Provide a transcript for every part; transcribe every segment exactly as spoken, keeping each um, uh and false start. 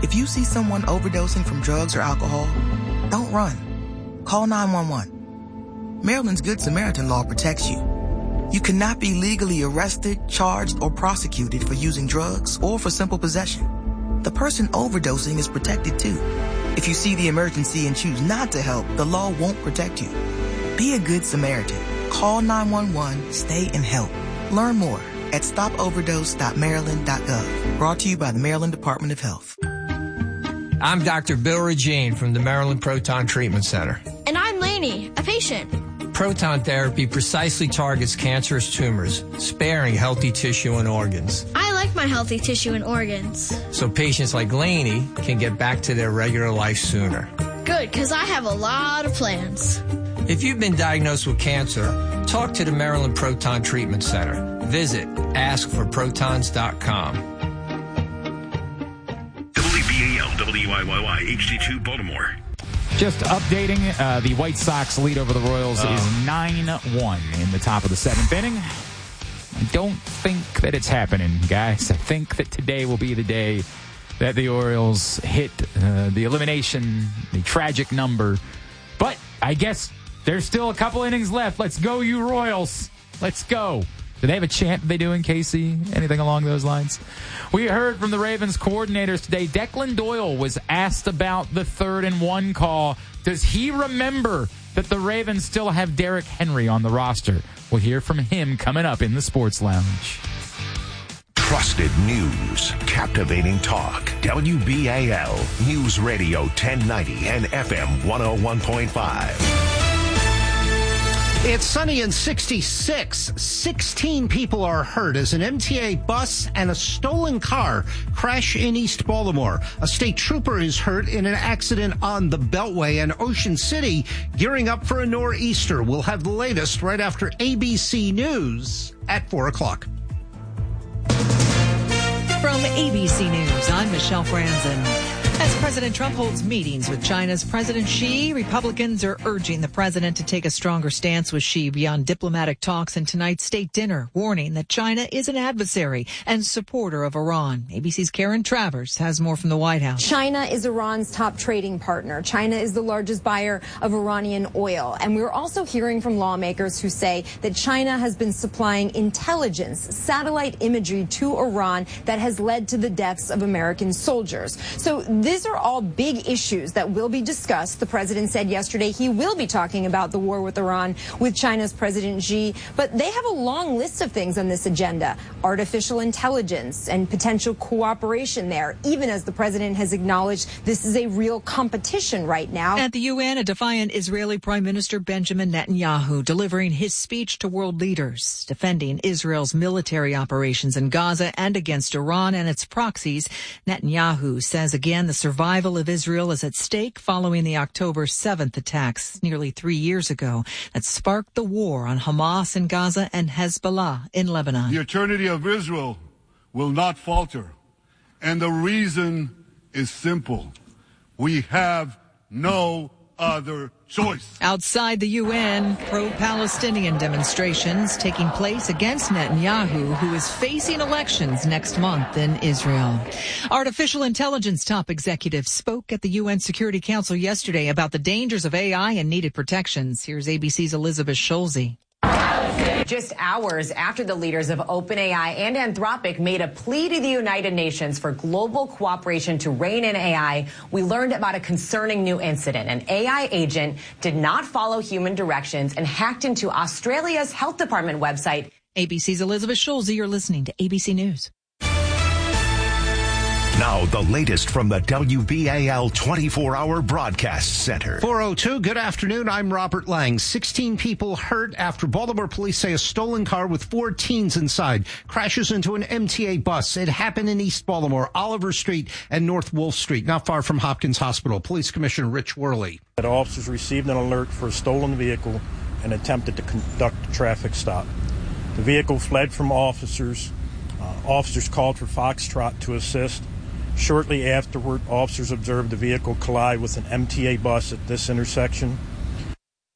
If you see someone overdosing from drugs or alcohol, don't run. Call nine one one. Maryland's Good Samaritan law protects you. You cannot be legally arrested, charged, or prosecuted for using drugs or for simple possession. The person overdosing is protected too. If you see the emergency and choose not to help, the law won't protect you. Be a Good Samaritan. Call nine one one, stay and help. Learn more at stop overdose dot maryland dot gov. Brought to you by the Maryland Department of Health. I'm Doctor Bill Regine from the Maryland Proton Treatment Center. And I'm Lainey, a patient. Proton therapy precisely targets cancerous tumors, sparing healthy tissue and organs. I like my healthy tissue and organs. So patients like Lainey can get back to their regular life sooner. Good, because I have a lot of plans. If you've been diagnosed with cancer, talk to the Maryland Proton Treatment Center. Visit ask for protons dot com. W B A L, W I Y Y, H D two, Baltimore. Just updating, uh, the White Sox lead over the Royals oh. is nine one in the top of the seventh inning. I don't think that it's happening, guys. I think that today will be the day that the Orioles hit uh, the elimination, the tragic number. But I guess there's still a couple innings left. Let's go, you Royals. Let's go. Do they have a chant they do in K C? Anything along those lines? We heard from the Ravens coordinators today. Declan Doyle was asked about the third and one call. Does he remember that the Ravens still have Derrick Henry on the roster? We'll hear from him coming up in the Sports Lounge. Trusted news, captivating talk. W B A L News Radio ten ninety and F M one oh one point five. It's sunny and sixty-six. sixteen people are hurt as an M T A bus and a stolen car crash in East Baltimore. A state trooper is hurt in an accident on the Beltway, and Ocean City gearing up for a nor'easter. We'll have the latest right after A B C News at four o'clock. From A B C News, I'm Michelle Franzen. As President Trump holds meetings with China's President Xi, Republicans are urging the president to take a stronger stance with Xi beyond diplomatic talks and tonight's state dinner, warning that China is an adversary and supporter of Iran. A B C's Karen Travers has more from the White House. China is Iran's top trading partner. China is the largest buyer of Iranian oil. And we're also hearing from lawmakers who say that China has been supplying intelligence, satellite imagery to Iran that has led to the deaths of American soldiers. So these are all big issues that will be discussed. The president said yesterday he will be talking about the war with Iran with China's President Xi. But they have a long list of things on this agenda. Artificial intelligence and potential cooperation there, even as the president has acknowledged this is a real competition right now. At the U N, a defiant Israeli Prime Minister Benjamin Netanyahu delivering his speech to world leaders, defending Israel's military operations in Gaza and against Iran and its proxies. Netanyahu says again the survival of Israel is at stake following the October seventh attacks nearly three years ago that sparked the war on Hamas in Gaza and Hezbollah in Lebanon. The eternity of Israel will not falter, and the reason is simple. We have no other choice. Outside the U N, pro-Palestinian demonstrations taking place against Netanyahu, who is facing elections next month in Israel. Artificial intelligence top executives spoke at the U N Security Council yesterday about the dangers of A I and needed protections. Here's A B C's Elizabeth Schulze. Just hours after the leaders of OpenAI and Anthropic made a plea to the United Nations for global cooperation to rein in A I, we learned about a concerning new incident. An A I agent did not follow human directions and hacked into Australia's health department website. A B C's Elizabeth Schulze, you're listening to A B C News. Now, the latest from the W B A L twenty-four hour Broadcast Center. four oh two, good afternoon. I'm Robert Lang. sixteen people hurt after Baltimore police say a stolen car with four teens inside crashes into an M T A bus. It happened in East Baltimore, Oliver Street and North Wolf Street, not far from Hopkins Hospital. Police Commissioner Rich Worley. The officers received an alert for a stolen vehicle and attempted to conduct a traffic stop. The vehicle fled from officers. Uh, officers called for Foxtrot to assist. Shortly afterward, officers observed the vehicle collide with an M T A bus at this intersection.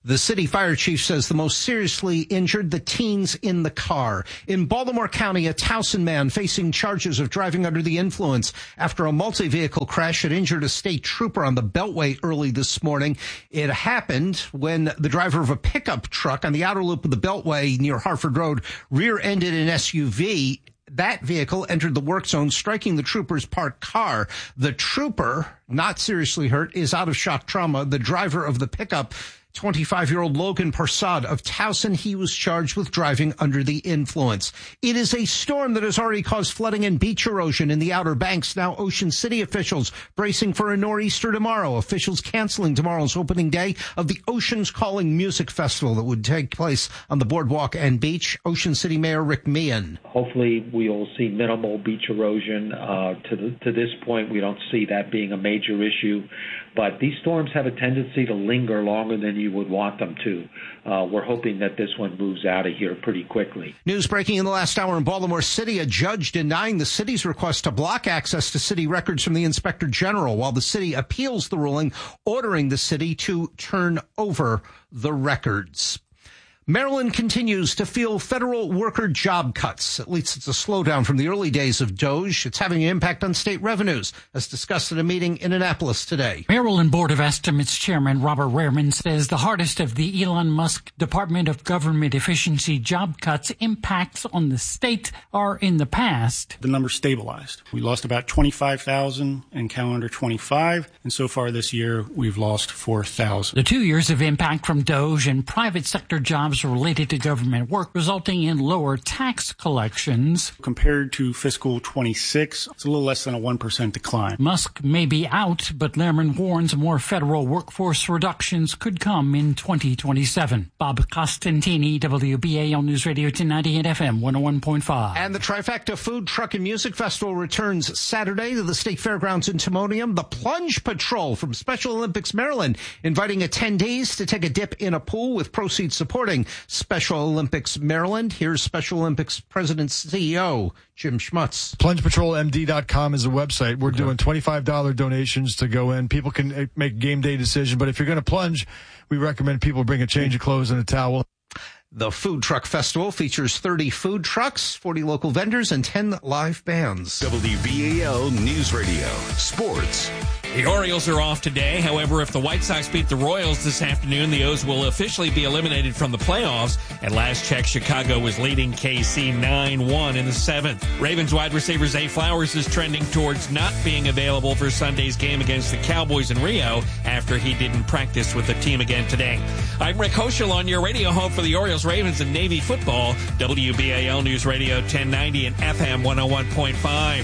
The city fire chief says the most seriously injured, the teens in the car. In Baltimore County, a Towson man facing charges of driving under the influence after a multi-vehicle crash had injured a state trooper on the Beltway early this morning. It happened when the driver of a pickup truck on the outer loop of the Beltway near Harford Road rear-ended an S U V. That vehicle entered the work zone, striking the trooper's parked car. The trooper, not seriously hurt, is out of shock trauma. The driver of the pickup, twenty-five-year-old Logan Persad of Towson, he was charged with driving under the influence. It is a storm that has already caused flooding and beach erosion in the Outer Banks. Now Ocean City officials bracing for a nor'easter tomorrow. Officials canceling tomorrow's opening day of the Oceans Calling Music Festival that would take place on the boardwalk and beach. Ocean City Mayor Rick Meehan. Hopefully we'll see minimal beach erosion. Uh, to, the, to this point, we don't see that being a major issue. But these storms have a tendency to linger longer than you would want them to. Uh, we're hoping that this one moves out of here pretty quickly. News breaking in the last hour in Baltimore City. A judge denying the city's request to block access to city records from the Inspector General while the city appeals the ruling, ordering the city to turn over the records. Maryland continues to feel federal worker job cuts. At least it's a slowdown from the early days of DOGE. It's having an impact on state revenues, as discussed at a meeting in Annapolis today. Maryland Board of Estimates Chairman Robert Rehrman says the hardest of the Elon Musk Department of Government Efficiency job cuts impacts on the state are in the past. The number stabilized. We lost about twenty-five thousand in calendar twenty-five, and so far this year we've lost four thousand. The two years of impact from DOGE and private sector jobs related to government work, resulting in lower tax collections. Compared to fiscal twenty-six, it's a little less than a one percent decline. Musk may be out, but Lehrman warns more federal workforce reductions could come in twenty twenty-seven. Bob Costantini, W B A L News Radio ten ninety and F M one oh one point five. And the Trifecta Food, Truck, and Music Festival returns Saturday to the State Fairgrounds in Timonium. The Plunge Patrol from Special Olympics Maryland, inviting attendees to take a dip in a pool with proceeds supporting Special Olympics Maryland. Here's Special Olympics President C E O Jim Schmutz. plunge patrol m d dot com is a website. We're okay. doing twenty-five dollars donations to go in. People can make game day decision, but if you're going to plunge, we recommend people bring a change of clothes and a towel. The Food Truck Festival features thirty food trucks, forty local vendors, and ten live bands. W B A L News Radio Sports. The Orioles are off today. However, if the White Sox beat the Royals this afternoon, the O's will officially be eliminated from the playoffs. At last check, Chicago was leading K C nine one in the seventh. Ravens wide receiver Zay Flowers is trending towards not being available for Sunday's game against the Cowboys in Rio after he didn't practice with the team again today. I'm Rick Hoschel on your radio home for the Orioles, Ravens, and Navy football. W B A L News Radio ten ninety and F M one oh one point five.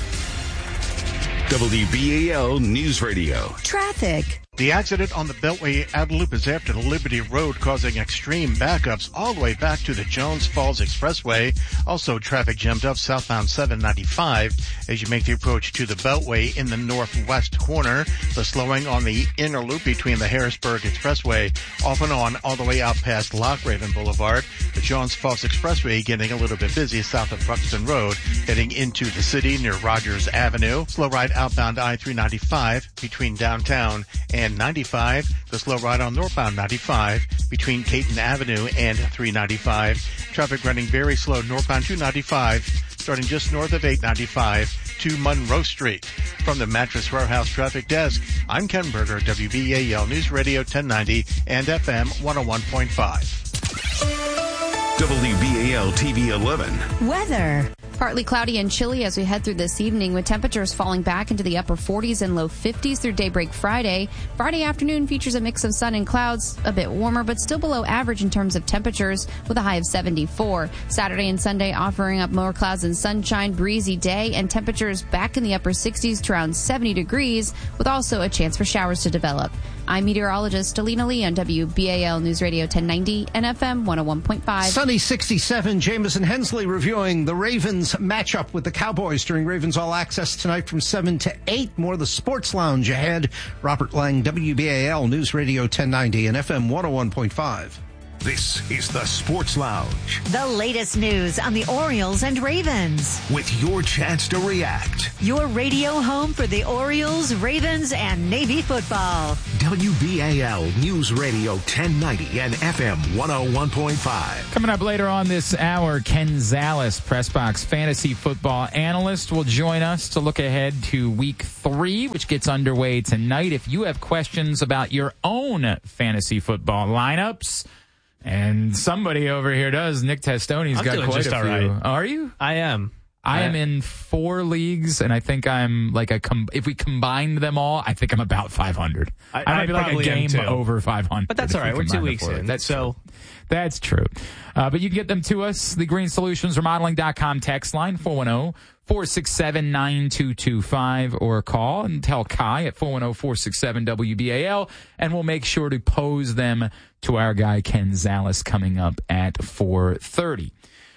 W B A L News Radio. Traffic. The accident on the Beltway outer loop is after the Liberty Road, causing extreme backups all the way back to the Jones Falls Expressway. Also, traffic jammed up southbound seven ninety-five as you make the approach to the Beltway in the northwest corner. The slowing on the inner loop between the Harrisburg Expressway off and on all the way out past Lockraven Boulevard. The Jones Falls Expressway getting a little bit busy south of Buxton Road, heading into the city near Rogers Avenue. Slow ride outbound I three ninety-five between downtown and And ninety-five, the slow ride on northbound ninety-five between Caton Avenue and three ninety-five. Traffic running very slow northbound two ninety-five, starting just north of eight ninety-five to Monroe Street. From the Mattress Warehouse Traffic Desk, I'm Ken Berger, W B A L News Radio ten ninety and F M one oh one point five. W B A L T V eleven. Weather. Partly cloudy and chilly as we head through this evening, with temperatures falling back into the upper forties and low fifties through daybreak Friday. Friday afternoon features a mix of sun and clouds, a bit warmer, but still below average in terms of temperatures, with a high of seventy-four. Saturday and Sunday offering up more clouds and sunshine, breezy day, and temperatures back in the upper sixties to around seventy degrees, with also a chance for showers to develop. I'm meteorologist Alina Lee on W B A L News Radio ten ninety and F M one oh one point five. Sunny sixty-seven. Jamison Hensley reviewing the Ravens matchup with the Cowboys during Ravens All Access tonight from seven to eight. More of the Sports Lounge ahead. Robert Lang, W B A L News Radio ten ninety and F M one oh one point five. This is the Sports Lounge The latest news on the Orioles and Ravens. with your chance to react. Your radio home for the Orioles, Ravens, and Navy football. W B A L News Radio ten ninety and F M one oh one point five. Coming up later on this hour, Ken Zales, Pressbox fantasy football analyst, will join us to look ahead to week three, which gets underway tonight. If you have questions about your own fantasy football lineups, and somebody over here does, Nick Testoni's I'm got doing quite just a few. all right. Are you? I am. I I- am in four leagues, and I think I'm like a. Com- if we combined them all, I think I'm about five hundred. I- I might I be like a probably am game too. over five hundred. But that's if all right. we We're two combine the weeks four. in. That's so true. That's true. Uh, but you can get them to us, the Green Solutions Remodeling dot com text line, four one zero, four six seven, nine two two five, or call and tell Kai at four one zero, four six seven, W B A L, and we'll make sure to pose them to our guy Ken Zales coming up at four thirty.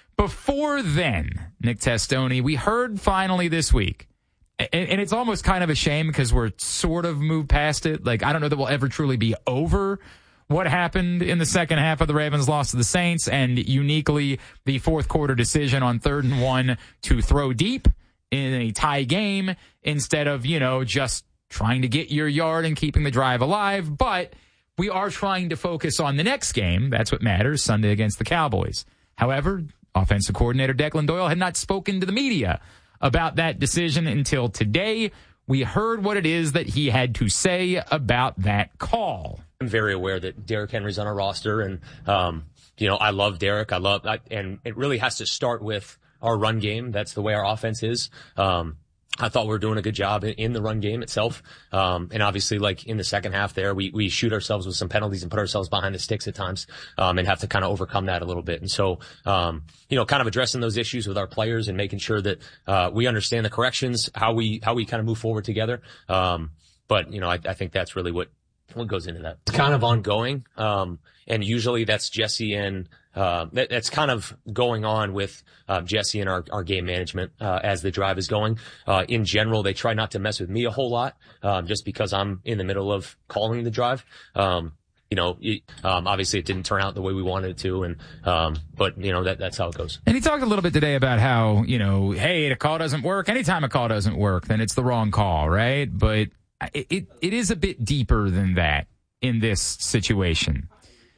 Before then, Nick Testoni, we heard finally this week, and, and it's almost kind of a shame because we're sort of moved past it. Like, I don't know that we'll ever truly be over what happened in the second half of the Ravens' loss to the Saints, and uniquely the fourth quarter decision on third and one to throw deep in a tie game instead of, you know, just trying to get your yard and keeping the drive alive. But we are trying to focus on the next game. That's what matters, Sunday against the Cowboys. However, offensive coordinator Declan Doyle had not spoken to the media about that decision until today. We heard what it is that he had to say about that call. I'm very aware that Derrick Henry's on our roster, and um, you know I love Derrick. I love, I, and it really has to start with our run game. That's the way our offense is. Um, I thought we were doing a good job in, in the run game itself, um, and obviously, like in the second half, there we we shoot ourselves with some penalties and put ourselves behind the sticks at times, um, and have to kind of overcome that a little bit. And so, um, you know, kind of addressing those issues with our players and making sure that uh, we understand the corrections, how we how we kind of move forward together. Um, but you know, I, I think that's really what. What goes into that? It's kind of ongoing, um, and usually that's Jesse and uh, that, that's kind of going on with uh, Jesse and our, our game management uh, as the drive is going. Uh, in general, they try not to mess with me a whole lot, um, just because I'm in the middle of calling the drive. Um, you know, it, um, obviously it didn't turn out the way we wanted it to, and um, but you know that that's how it goes. And he talked a little bit today about how, you know, hey, the call doesn't work. Anytime a call doesn't work, then it's the wrong call, right? But It, it it is a bit deeper than that in this situation.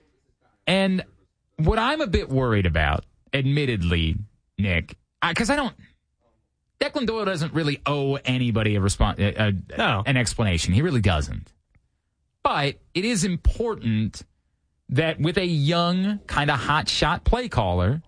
And what I'm a bit worried about, admittedly, Nick, because I, I don't, Declan Doyle doesn't really owe anybody a response, a, a, no. an explanation. He really doesn't. But it is important that with a young, kind of hot shot play caller,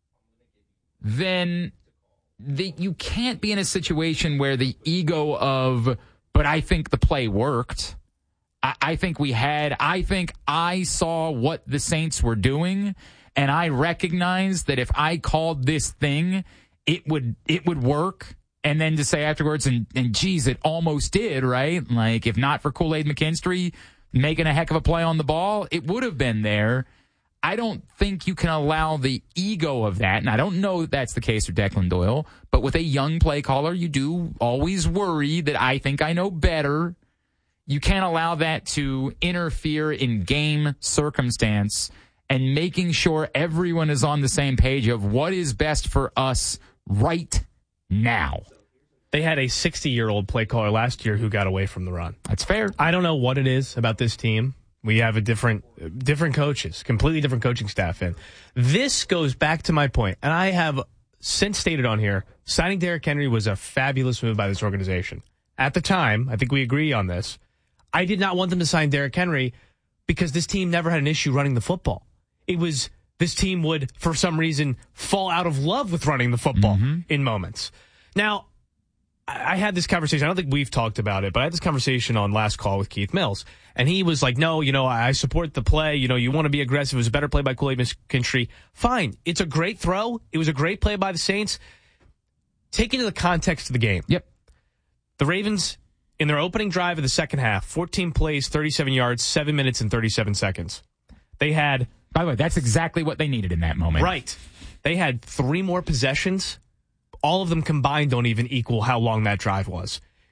then the, you can't be in a situation where the ego of, but I think the play worked. I, I think we had, I think I saw what the Saints were doing, and I recognized that if I called this thing, it would it would work. And then to say afterwards, and, and geez, it almost did, right? Like, if not for Kool-Aid McKinstry making a heck of a play on the ball, it would have been there. I don't think you can allow the ego of that, and I don't know that that's the case with Declan Doyle, but with a young play caller, you do always worry that I think I know better. You can't allow that to interfere in game circumstance and making sure everyone is on the same page of what is best for us right now. They had a sixty-year-old play caller last year who got away from the run. That's fair. I don't know what it is about this team. We have a different, different coaches, completely different coaching staff in. This goes back to my point, and I have since stated on here, signing Derrick Henry was a fabulous move by this organization. At the time, I think we agree on this, I did not want them to sign Derrick Henry because this team never had an issue running the football. It was, this team would, for some reason, fall out of love with running the football mm-hmm. in moments. Now, I had this conversation. I don't think we've talked about it, but I had this conversation on Last Call with Keith Mills. And he was like, no, you know, I support the play. You know, you want to be aggressive. It was a better play by Kool-Aid McKinstry. Fine. It's a great throw. It was a great play by the Saints. Take into the context of the game. Yep. The Ravens, in their opening drive of the second half, fourteen plays, thirty-seven yards, seven minutes and thirty-seven seconds. They had... By the way, that's exactly what they needed in that moment. Right. They had three more possessions. All of them combined don't even equal how long that drive was.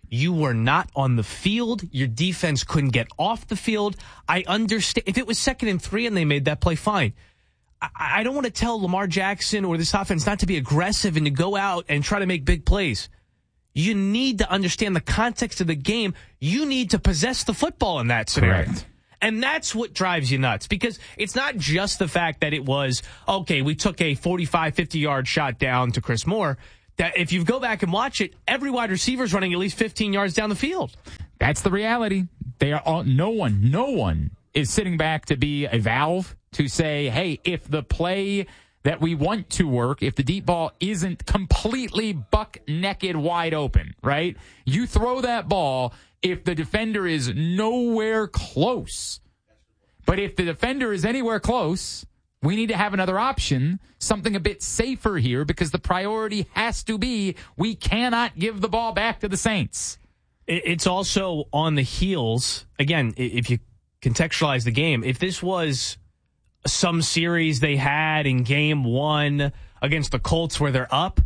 You were not on the field. Your defense couldn't get off the field. I understand. If it was second and three and they made that play, fine. I, I don't want to tell Lamar Jackson or this offense not to be aggressive and to go out and try to make big plays. You need to understand the context of the game. You need to possess the football in that scenario. Correct. And that's what drives you nuts, because it's not just the fact that it was, okay, we took a forty-five, fifty-yard shot down to Chris Moore. That if you go back and watch it, every wide receiver is running at least fifteen yards down the field. That's the reality. They are all, no one, no one is sitting back to be a valve to say, hey, if the play that we want to work, if the deep ball isn't completely buck naked wide open, right? You throw that ball if the defender is nowhere close. But if the defender is anywhere close, we need to have another option, something a bit safer here, because the priority has to be we cannot give the ball back to the Saints. It's also on the heels, again, if you contextualize the game, if this was some series they had in game one against the Colts where they're up,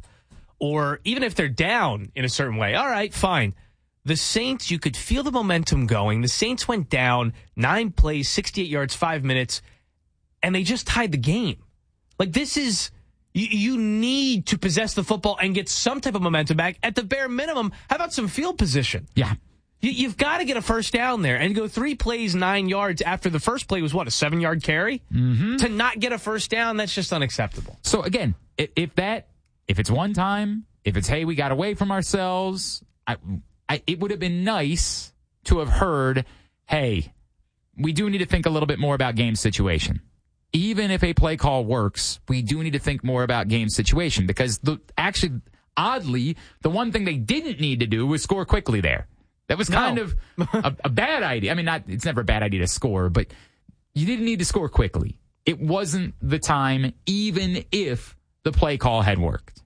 or even if they're down in a certain way, all right, fine. The Saints, you could feel the momentum going. The Saints went down nine plays, sixty-eight yards, five minutes, and they just tied the game. Like, this is, you, you need to possess the football and get some type of momentum back. At the bare minimum, how about some field position? Yeah. You, you've got to get a first down there and go three plays, nine yards after the first play was what, a seven-yard carry? Mm-hmm. To not get a first down, that's just unacceptable. So, again, if that, if it's one time, if it's, hey, we got away from ourselves, I, I, it would have been nice to have heard, hey, we do need to think a little bit more about game situation. Even if a play call works, we do need to think more about game situation, because the actually, oddly, the one thing they didn't need to do was score quickly there. That was kind No. of a, a bad idea. I mean, not it's never a bad idea to score, but you didn't need to score quickly. It wasn't the time, even if the play call had worked.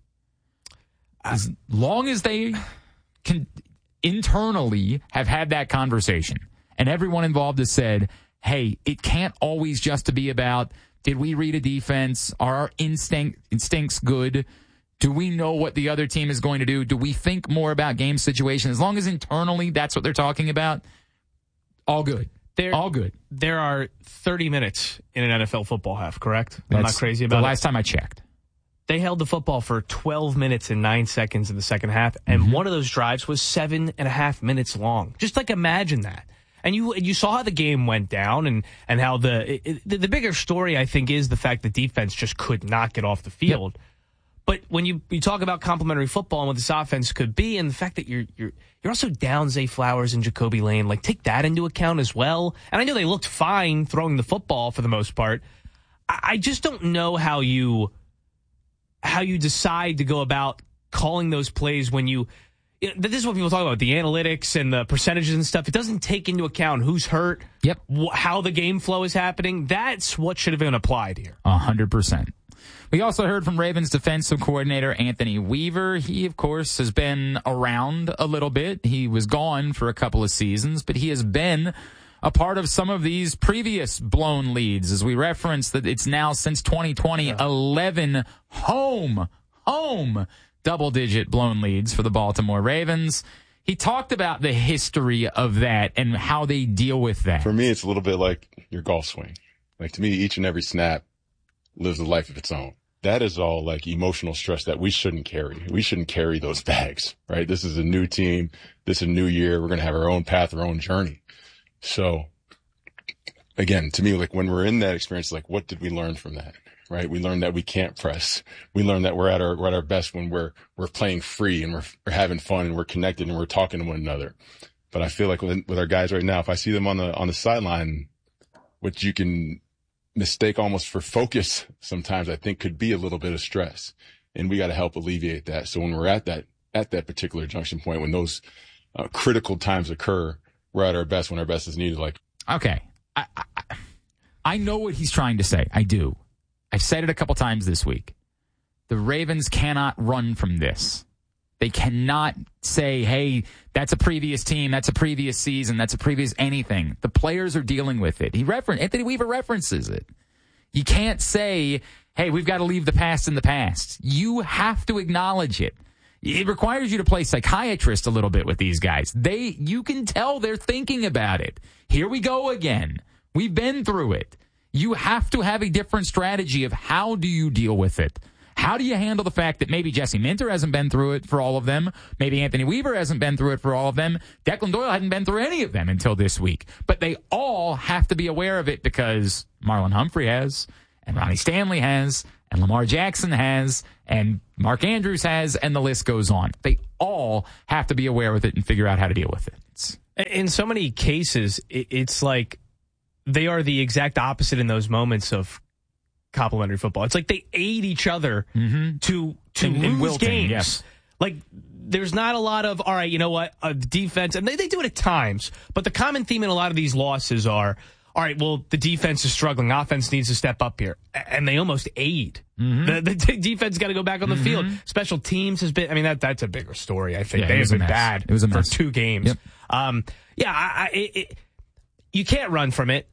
As long as they can internally have had that conversation and everyone involved has said, hey, it can't always just be about, did we read a defense? Are our instinct instincts good? Do we know what the other team is going to do? Do we think more about game situation? As long as internally that's what they're talking about, all good. There, all good. There are thirty minutes in an N F L football half, correct? I'm That's not crazy about the it. last time I checked. They held the football for twelve minutes and nine seconds in the second half, and Mm-hmm. one of those drives was seven and a half minutes long. Just like imagine that. And you you saw how the game went down, and, and how the, it, the the bigger story, I think, is the fact that defense just could not get off the field. Yep. But when you, you talk about complementary football and what this offense could be, and the fact that you're you're you're also down Zay Flowers and Jacoby Lane, like take that into account as well. And I know they looked fine throwing the football for the most part. I, I just don't know how you how you decide to go about calling those plays when you. You know, this is what people talk about, the analytics and the percentages and stuff. It doesn't take into account who's hurt, yep, wh- how the game flow is happening. That's what should have been applied here. A hundred percent. We also heard from Ravens defensive coordinator Anthony Weaver. He, of course, has been around a little bit. He was gone for a couple of seasons, but he has been a part of some of these previous blown leads. As we referenced, that it's now since twenty twenty, yeah. eleven home, home double-digit blown leads for the Baltimore Ravens. He talked about the history of that and how they deal with that. For me, it's a little bit like your golf swing. Like, to me, each and every snap lives a life of its own. That is all like emotional stress that we shouldn't carry. We shouldn't carry those bags, right? This is a new team. This is a new year. We're going to have our own path, our own journey. So again, to me, like when we're in that experience, like what did we learn from that? Right? We learned that we can't press. We learned that we're at our, we're at our best when we're, we're playing free and we're, we're having fun and we're connected and we're talking to one another. But I feel like with, with our guys right now, if I see them on the, on the sideline, what you can mistake almost for focus sometimes, I think could be a little bit of stress, and we got to help alleviate that. So when we're at that, at that particular junction point, when those uh, critical times occur, we're at our best when our best is needed. Like, okay. I, I, I know what he's trying to say. I do. I've said it a couple times this week. The Ravens cannot run from this. They cannot say, hey, that's a previous team, that's a previous season, that's a previous anything. The players are dealing with it. He refer- Anthony Weaver references it. You can't say, hey, we've got to leave the past in the past. You have to acknowledge it. It requires you to play psychiatrist a little bit with these guys. They, you can tell they're thinking about it. Here we go again. We've been through it. You have to have a different strategy of how do you deal with it. How do you handle the fact that maybe Jesse Minter hasn't been through it for all of them? Maybe Anthony Weaver hasn't been through it for all of them. Declan Doyle hadn't been through any of them until this week. But they all have to be aware of it because Marlon Humphrey has, and Ronnie Stanley has, and Lamar Jackson has, and Mark Andrews has, and the list goes on. They all have to be aware of it and figure out how to deal with it. It's, in so many cases, it's like they are the exact opposite in those moments of complimentary football. It's like they aid each other mm-hmm. to to in, lose in Wilton, games. Yes. Like there's not a lot of, all right, you know what, a defense, and they, they do it at times, but the common theme in a lot of these losses are, all right, well, the defense is struggling. Offense needs to step up here. And they almost aid. Mm-hmm. The, the defense got to go back on the mm-hmm. field. Special teams has been, I mean, that that's a bigger story, I think. Yeah, they have been bad it was a for mess. two games. Yep. Um, yeah, I, I, it, you can't run from it.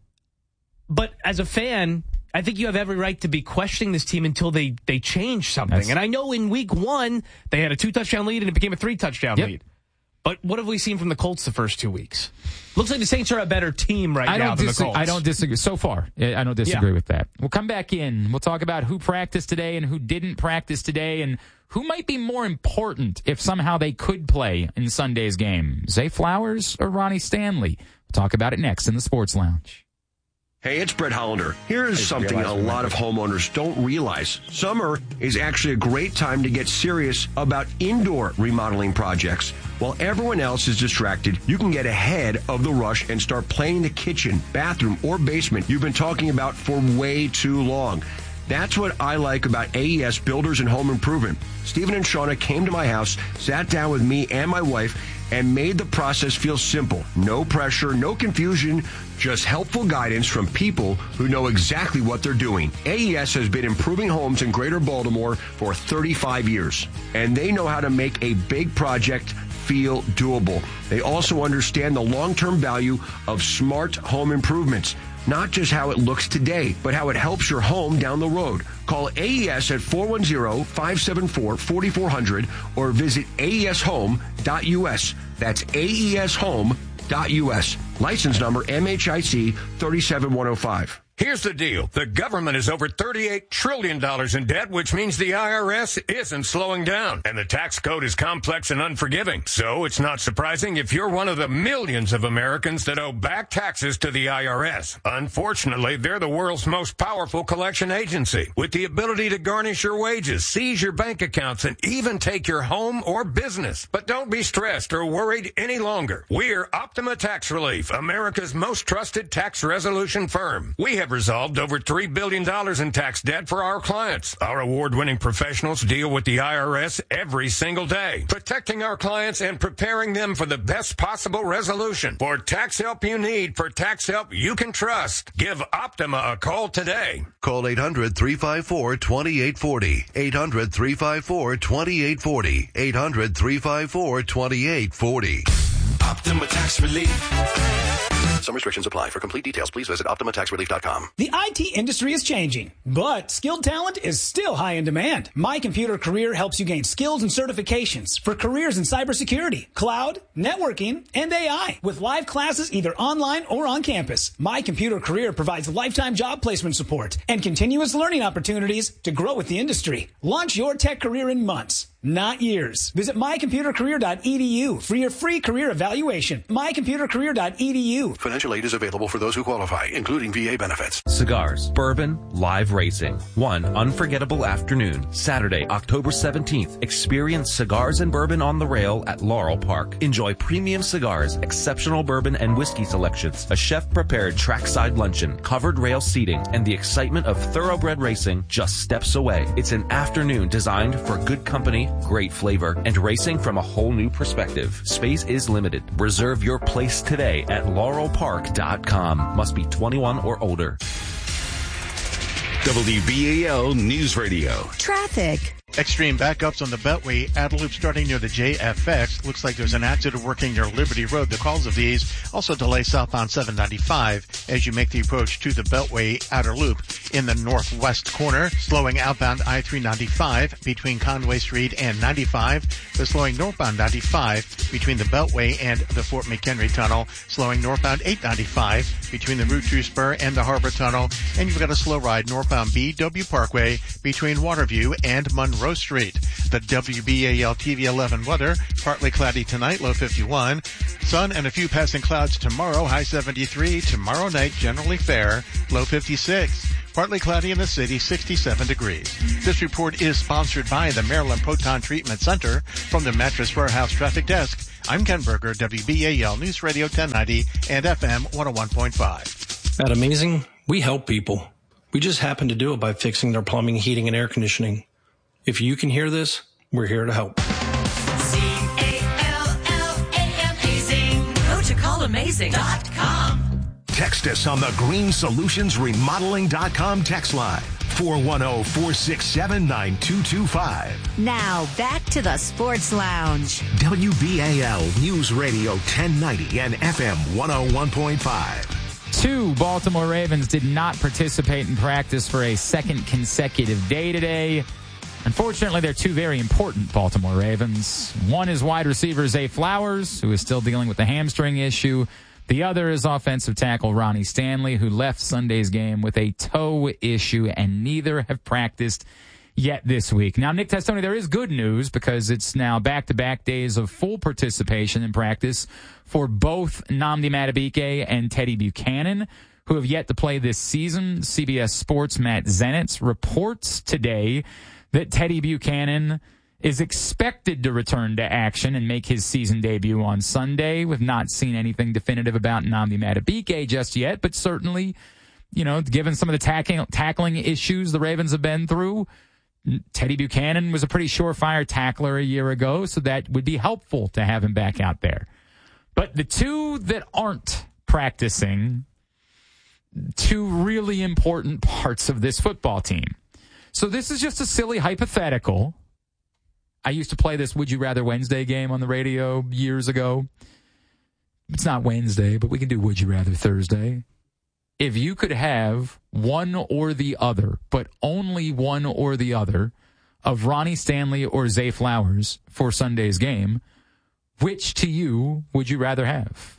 But as a fan, I think you have every right to be questioning this team until they, they change something. That's, and I know in week one, they had a two-touchdown lead and it became a three-touchdown yep. lead. But what have we seen from the Colts the first two weeks? Looks like the Saints are a better team right I now don't than dis- the Colts. I don't disagree. So far, I don't disagree yeah. with that. We'll come back in. We'll talk about who practiced today and who didn't practice today and who might be more important if somehow they could play in Sunday's game. Zay Flowers or Ronnie Stanley? We'll talk about it next in the Sports Lounge. Hey, it's Brett Hollander. Here's something a lot of homeowners don't realize. Summer is actually a great time to get serious about indoor remodeling projects. While everyone else is distracted, you can get ahead of the rush and start planning the kitchen, bathroom, or basement you've been talking about for way too long. That's what I like about A E S Builders and Home Improvement. Stephen and Shauna came to my house, sat down with me and my wife, and made the process feel simple. No pressure, no confusion, just helpful guidance from people who know exactly what they're doing. A E S has been improving homes in Greater Baltimore for thirty-five years, and they know how to make a big project feel doable. They also understand the long-term value of smart home improvements. Not just how it looks today, but how it helps your home down the road. Call A E S at four one zero, five seven four, four four zero zero or visit A E S home dot U S. That's A E S home dot U S. License number M H I C three seven one zero five. Here's the deal. The government is over thirty-eight trillion dollars in debt, which means the I R S isn't slowing down. And the tax code is complex and unforgiving. So it's not surprising if you're one of the millions of Americans that owe back taxes to the I R S. Unfortunately, they're the world's most powerful collection agency, with the ability to garnish your wages, seize your bank accounts, and even take your home or business. But don't be stressed or worried any longer. We're Optima Tax Relief, America's most trusted tax resolution firm. We have have resolved over three billion dollars in tax debt for our clients. Our award-winning professionals deal with the I R S every single day, protecting our clients and preparing them for the best possible resolution. For tax help you need, for tax help you can trust, give Optima a call today. Call eight hundred, three five four, two eight four zero. eight hundred, three five four, two eight four zero. eight hundred, three five four, two eight four zero. Optima Tax Relief. Some restrictions apply. For complete details, please visit Optima Tax Relief dot com. The I T industry is changing, but skilled talent is still high in demand. My Computer Career helps you gain skills and certifications for careers in cybersecurity, cloud, networking, and A I. With live classes either online or on campus, My Computer Career provides lifetime job placement support and continuous learning opportunities to grow with the industry. Launch your tech career in months, not years. Visit my computer career dot e d u for your free career evaluation. my computer career dot e d u. Financial aid is available for those who qualify, including V A benefits. Cigars, bourbon, live racing. One unforgettable afternoon, Saturday, October seventeenth. Experience cigars and bourbon on the rail at Laurel Park. Enjoy premium cigars, exceptional bourbon and whiskey selections, a chef-prepared trackside luncheon, covered rail seating, and the excitement of thoroughbred racing just steps away. It's an afternoon designed for good company, great flavor, and racing from a whole new perspective. Space is limited. Reserve your place today at laurel park dot com. Must be twenty-one or older. W B A L News Radio. Traffic. Extreme backups on the Beltway outer loop starting near the J F X. Looks like there's an accident working near Liberty Road. The cause of these also delay southbound seven ninety-five as you make the approach to the Beltway outer loop in the northwest corner. Slowing outbound I three ninety-five between Conway Street and ninety-five. The slowing northbound ninety-five between the Beltway and the Fort McHenry Tunnel. Slowing northbound eight ninety-five between the Route two Spur and the Harbor Tunnel. And you've got a slow ride northbound B W Parkway between Waterview and Monroe Street. The W B A L T V eleven weather, partly cloudy tonight, low fifty-one. Sun and a few passing clouds tomorrow, high seventy-three. Tomorrow night, generally fair, low fifty-six. Partly cloudy in the city, sixty-seven degrees. This report is sponsored by the Maryland Proton Treatment Center. From the Mattress Warehouse Traffic Desk, I'm Ken Berger, W B A L News Radio ten ninety and F M one oh one point five. At Amazing, we help people. We just happen to do it by fixing their plumbing, heating, and air conditioning. If you can hear this, we're here to help. C A L L A M Amazing. Go to call amazing dot com. Text us on the green solutions remodeling dot com text line. four one zero, four six seven, nine two two five. Now, back to the Sports Lounge. W B A L News Radio ten ninety and F M one oh one point five. Two Baltimore Ravens did not participate in practice for a second consecutive day today. Unfortunately, they're two very important Baltimore Ravens. One is wide receiver Zay Flowers, who is still dealing with the hamstring issue. The other is offensive tackle Ronnie Stanley, who left Sunday's game with a toe issue, and neither have practiced yet this week. Now, Nick Testoni, there is good news because it's now back-to-back days of full participation in practice for both Nnamdi Madubuike and Teddy Buchanan, who have yet to play this season. C B S Sports' Matt Zenitz reports today that Teddy Buchanan is expected to return to action and make his season debut on Sunday. We've not seen anything definitive about Nnamdi Madubuike just yet, but certainly, you know, given some of the tackling, tackling issues the Ravens have been through, Teddy Buchanan was a pretty surefire tackler a year ago, so that would be helpful to have him back out there. But the two that aren't practicing, two really important parts of this football team. So this is just a silly hypothetical. I used to play this Would You Rather Wednesday game on the radio years ago. It's not Wednesday, but we can do Would You Rather Thursday. If you could have one or the other, but only one or the other, of Ronnie Stanley or Zay Flowers for Sunday's game, which to you would you rather have?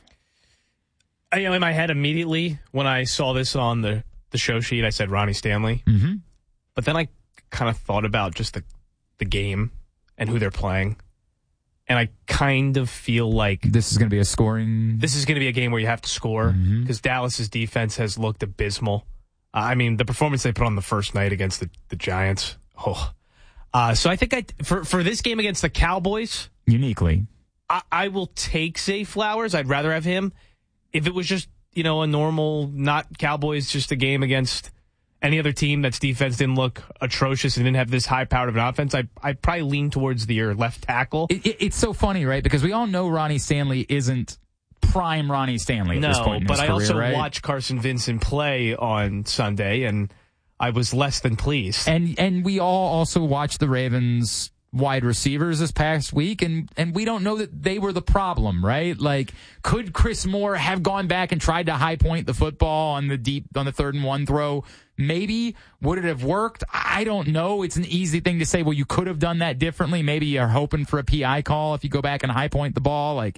I, you know, in my head immediately, when I saw this on the, the show sheet, I said Ronnie Stanley. Mm-hmm. But then I kind of thought about just the, the game and who they're playing. And I kind of feel like this is going to be a scoring. This is going to be a game where you have to score because mm-hmm. Dallas's defense has looked abysmal. Uh, I mean, the performance they put on the first night against the, the Giants. Oh, uh, so I think I for for this game against the Cowboys, uniquely, I, I will take Zay Flowers. I'd rather have him. If it was just you know a normal, not Cowboys, just a game against any other team that's defense didn't look atrocious and didn't have this high powered of an offense, I I probably lean towards the your left tackle. It, it, it's so funny, right? Because we all know Ronnie Stanley isn't prime Ronnie Stanley at no, this point in but his I career, also right? watched Carson Vincent play on Sunday, and I was less than pleased. And and we all also watched the Ravens wide receivers this past week, and, and we don't know that they were the problem, right? Like, could Chris Moore have gone back and tried to high point the football on the deep on the third and one throw? Maybe. Would it have worked? I don't know. It's an easy thing to say, well, you could have done that differently. Maybe you're hoping for a P I call if you go back and high point the ball. Like,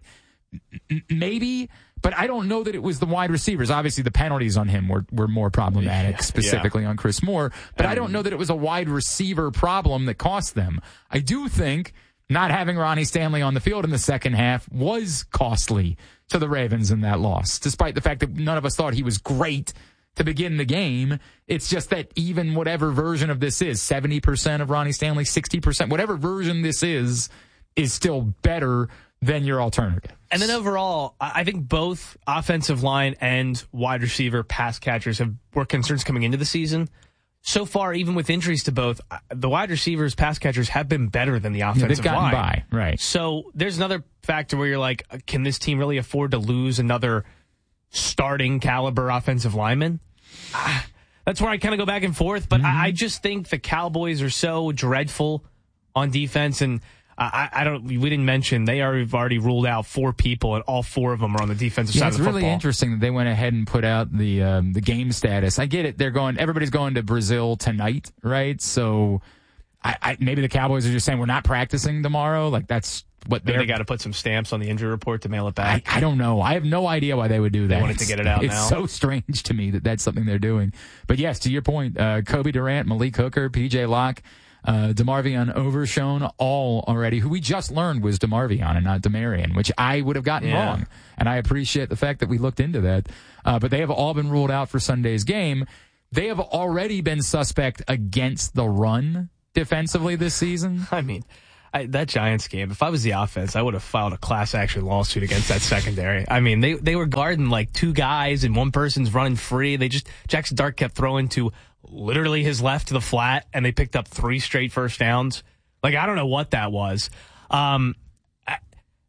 m- maybe. But I don't know that it was the wide receivers. Obviously, the penalties on him were, were more problematic, specifically yeah. on Chris Moore. But um, I don't know that it was a wide receiver problem that cost them. I do think not having Ronnie Stanley on the field in the second half was costly to the Ravens in that loss, despite the fact that none of us thought he was great to begin the game. It's just that even whatever version of this is, seventy percent of Ronnie Stanley, sixty percent, whatever version this is, is still better than your alternative. And then overall, I think both offensive line and wide receiver pass catchers have were concerns coming into the season. So far, even with injuries to both, the wide receivers, pass catchers have been better than the offensive yeah, they've gotten line. by, right. So there's another factor where you're like, can this team really afford to lose another starting caliber offensive lineman? Ah, that's where I kind of go back and forth. But mm-hmm. I, I just think the Cowboys are so dreadful on defense, and I, I don't. We didn't mention they are, have already ruled out four people, and all four of them are on the defensive yeah, side of the football. It's really interesting that they went ahead and put out the um, the game status. I get it; they're going. Everybody's going to Brazil tonight, right? So, I, I maybe the Cowboys are just saying we're not practicing tomorrow. Like that's what they got to put some stamps on the injury report to mail it back. I, I don't know. I have no idea why they would do that. They wanted to get it out it's now. It's so strange to me that that's something they're doing. But yes, to your point, uh, Kobe Durant, Malik Hooker, P J Locke. Uh, DeMarvion Overshown, all already, who we just learned was DeMarvion and not DeMarion, which I would have gotten yeah. wrong. And I appreciate the fact that we looked into that. Uh, but they have all been ruled out for Sunday's game. They have already been suspect against the run defensively this season. I mean, I, that Giants game, if I was the offense, I would have filed a class action lawsuit against that secondary. I mean, they, they were guarding like two guys and one person's running free. They just, Jackson Dart kept throwing to literally his left to the flat, and they picked up three straight first downs. Like, I don't know what that was. Um, I,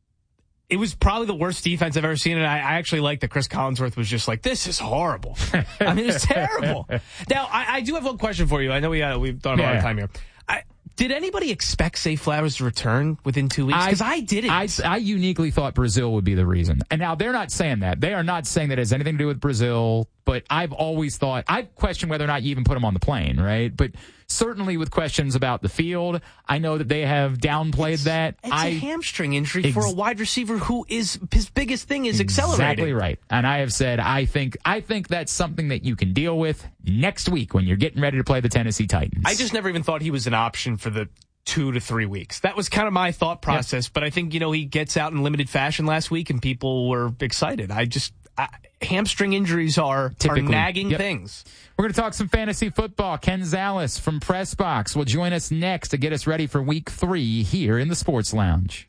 it was probably the worst defense I've ever seen, and I, I actually like that Chris Collinsworth was just like, this is horrible. I mean, it's terrible. Now, I, I do have one question for you. I know we, uh, we've done a lot yeah. of time here. I, did anybody expect Zay Flowers to return within two weeks? Because I, I didn't. I, I uniquely thought Brazil would be the reason. And now they're not saying that. They are not saying that it has anything to do with Brazil. But I've always thought, I've questioned whether or not you even put him on the plane, right? But certainly with questions about the field, I know that they have downplayed it's, that. It's I, a hamstring injury ex- for a wide receiver who is, his biggest thing is accelerating. Exactly right. And I have said, I think, I think that's something that you can deal with next week when you're getting ready to play the Tennessee Titans. I just never even thought he was an option for the two to three weeks. That was kind of my thought process. Yep. But I think, you know, he gets out in limited fashion last week and people were excited. I just, I, hamstring injuries are, are nagging yep. things. We're going to talk some fantasy football. Ken Zales from Press Box will join us next to get us ready for week three here in the Sports Lounge.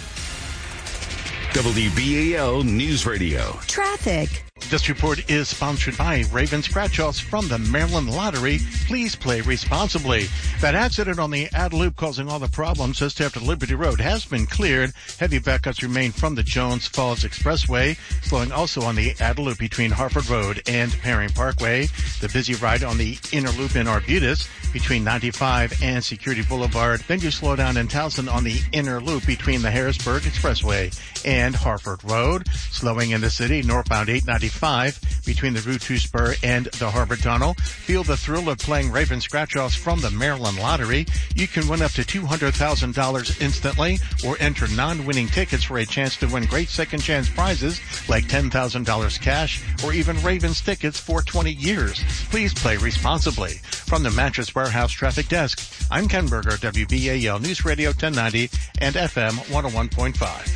W B A L News Radio. Traffic. This report is sponsored by Raven Scratch-Offs from the Maryland Lottery. Please play responsibly. That accident on the Ad Loop causing all the problems just after Liberty Road has been cleared. Heavy backups remain from the Jones Falls Expressway, slowing also on the Ad Loop between Harford Road and Perry Parkway. The busy ride on the Inner Loop in Arbutus between ninety-five and Security Boulevard. Then you slow down in Towson on the Inner Loop between the Harrisburg Expressway and Harford Road. Slowing in the city northbound eight ninety-five between the Route two Spur and the Harbor Tunnel. Feel the thrill of playing Raven Scratch-Offs from the Maryland Lottery. You can win up to two hundred thousand dollars instantly or enter non-winning tickets for a chance to win great second chance prizes like ten thousand dollars cash or even Ravens tickets for twenty years. Please play responsibly. From the Mattress Warehouse Traffic Desk, I'm Ken Berger, W B A L News Radio ten ninety and F M one oh one point five.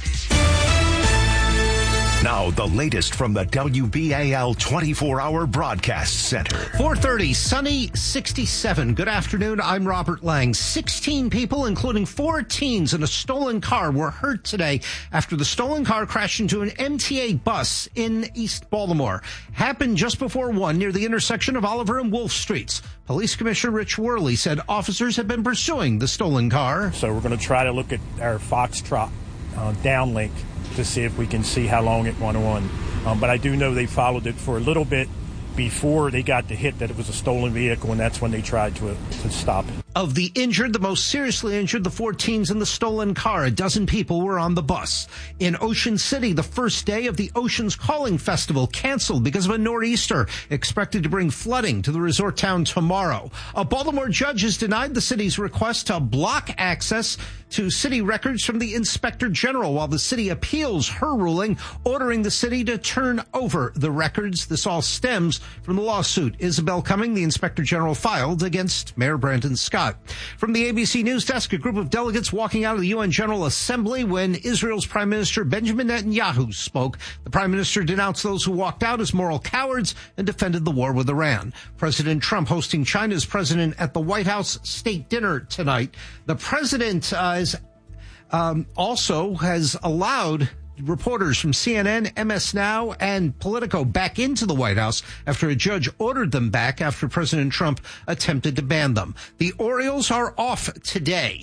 Now, the latest from the W B A L twenty-four hour Broadcast Center. four thirty, sunny, sixty-seven. Good afternoon. I'm Robert Lang. sixteen people, including four teens in a stolen car, were hurt today after the stolen car crashed into an M T A bus in East Baltimore. Happened just before one near the intersection of Oliver and Wolf Streets. Police Commissioner Rich Worley said officers have been pursuing the stolen car. So we're going to try to look at our Foxtrot uh, downlink to see if we can see how long it went on. Um, but I do know they followed it for a little bit before they got the hit that it was a stolen vehicle, and that's when they tried to, to stop it. Of the injured, the most seriously injured, the four teens in the stolen car. A dozen people were on the bus. In Ocean City, the first day of the Oceans Calling Festival canceled because of a nor'easter expected to bring flooding to the resort town tomorrow. A Baltimore judge has denied the city's request to block access to city records from the Inspector General while the city appeals her ruling, ordering the city to turn over the records. This all stems from the lawsuit Isabel Cumming, the Inspector General, filed against Mayor Brandon Scott. From the A B C News Desk, a group of delegates walking out of the U N General Assembly when Israel's Prime Minister Benjamin Netanyahu spoke. The Prime Minister denounced those who walked out as moral cowards and defended the war with Iran. President Trump hosting China's president at the White House state dinner tonight. The president uh, is, um, also has allowed reporters from C N N, M S Now, and Politico back into the White House after a judge ordered them back after President Trump attempted to ban them. The Orioles are off today.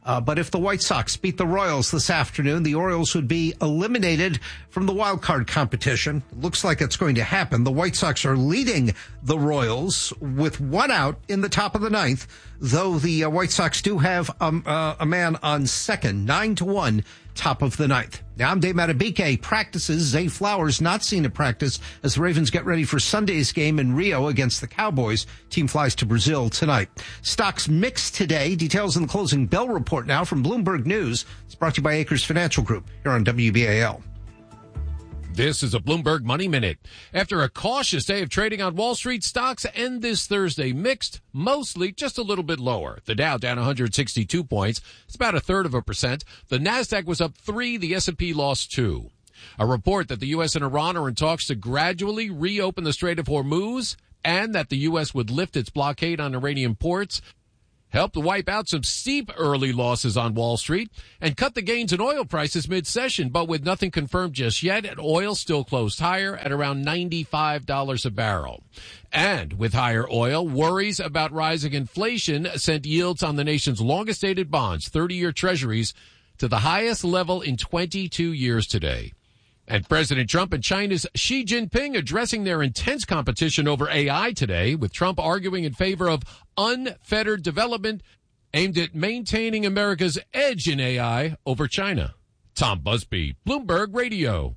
Uh, but if the White Sox beat the Royals this afternoon, the Orioles would be eliminated from the wild card competition. Looks like it's going to happen. The White Sox are leading the Royals with one out in the top of the ninth, though the uh, White Sox do have um, uh, a man on second, nine to one, top of the ninth. Now, I'm Dave Matabike. Practices. Zay Flowers not seen at practice as the Ravens get ready for Sunday's game in Rio against the Cowboys. Team flies to Brazil tonight. Stocks mixed today. Details in the closing bell report now from Bloomberg News. It's brought to you by Acres Financial Group here on W B A L. This is a Bloomberg Money Minute. After a cautious day of trading on Wall Street, stocks end this Thursday mixed, mostly just a little bit lower. The Dow down one hundred sixty-two points. It's about a third of a percent. The Nasdaq was up three. The S and P lost two. A report that the U S and Iran are in talks to gradually reopen the Strait of Hormuz and that the U S would lift its blockade on Iranian ports helped wipe out some steep early losses on Wall Street and cut the gains in oil prices mid-session, but with nothing confirmed just yet, and oil still closed higher at around ninety-five dollars a barrel. And with higher oil, worries about rising inflation sent yields on the nation's longest-dated bonds, thirty-year treasuries, to the highest level in twenty-two years today. And President Trump and China's Xi Jinping addressing their intense competition over A I today, with Trump arguing in favor of unfettered development aimed at maintaining America's edge in A I over China. Tom Busby, Bloomberg Radio.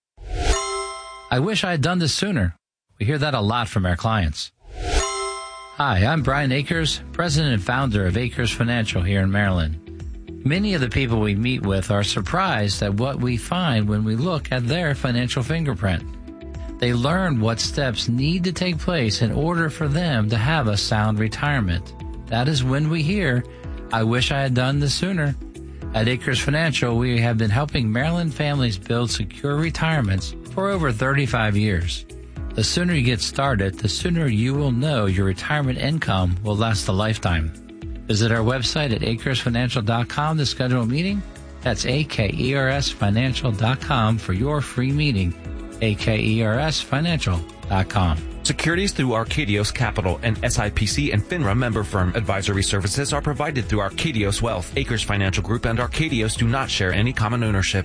I wish I had done this sooner. We hear that a lot from our clients. Hi, I'm Brian Akers, president and founder of Akers Financial here in Maryland. Many of the people we meet with are surprised at what we find when we look at their financial fingerprint. They learn what steps need to take place in order for them to have a sound retirement. That is when we hear, I wish I had done this sooner. At Akers Financial, we have been helping Maryland families build secure retirements for over thirty-five years. The sooner you get started, the sooner you will know your retirement income will last a lifetime. Visit our website at acres financial dot com to schedule a meeting. That's A K E R S financial dot com for your free meeting. A K E R S financial dot com. Securities through Arcadios Capital, an S I P C and FINRA member firm. Advisory services are provided through Arcadios Wealth. Acres Financial Group and Arcadios do not share any common ownership.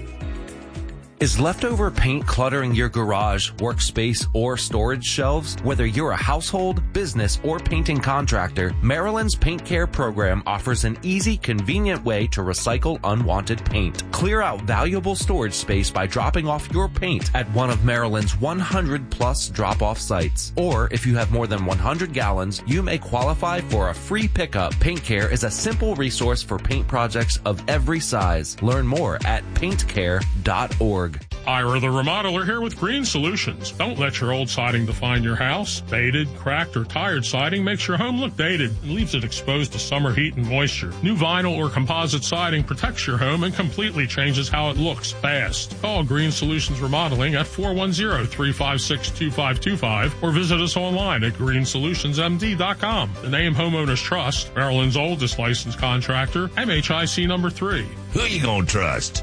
Is leftover paint cluttering your garage, workspace, or storage shelves? Whether you're a household, business, or painting contractor, Maryland's Paint Care program offers an easy, convenient way to recycle unwanted paint. Clear out valuable storage space by dropping off your paint at one of Maryland's one hundred plus drop-off sites. Or if you have more than one hundred gallons, you may qualify for a free pickup. Paint Care is a simple resource for paint projects of every size. Learn more at paint care dot org. Ira the Remodeler here with Green Solutions. Don't let your old siding define your house. Faded, cracked, or tired siding makes your home look dated and leaves it exposed to summer heat and moisture. New vinyl or composite siding protects your home and completely changes how it looks fast. Call Green Solutions Remodeling at four one zero, three five six, two five two five or visit us online at green solutions m d dot com. The name Homeowners Trust, Maryland's oldest licensed contractor, M H I C number three. Who you gonna trust?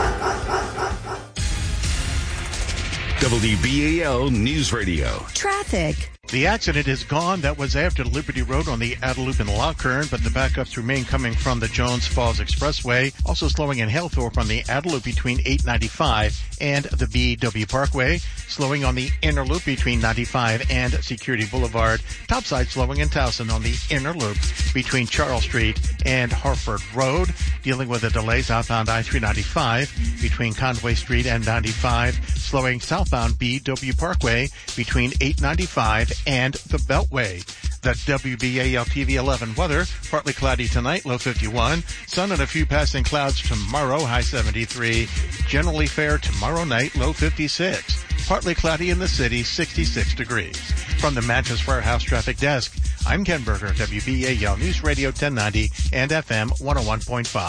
W B A L News Radio. Traffic. The accident is gone. That was after Liberty Road on the Adelup and Lockern, but the backups remain coming from the Jones Falls Expressway. Also slowing in Halethorpe on the Adelup between eight ninety-five and the B W Parkway. Slowing on the inner loop between ninety-five and Security Boulevard. Topside slowing in Towson on the inner loop between Charles Street and Harford Road. Dealing with the delays outbound I three ninety-five between Conway Street and ninety-five. Slowing southbound B W Parkway between eight ninety-five and the Beltway. The W B A L T V eleven weather, partly cloudy tonight, low fifty-one. Sun and a few passing clouds tomorrow, high seventy-three. Generally fair tomorrow night, low fifty-six. Partly cloudy in the city, sixty-six degrees. From the Mattress Warehouse Traffic Desk, I'm Ken Berger, W B A L News Radio ten ninety and F M one oh one point five.